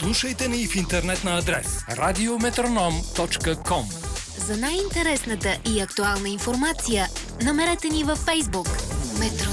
Слушайте ни в интернет на адрес radiometronom.com. За най-интересната и актуална информация намерете ни във Фейсбук. Метроном.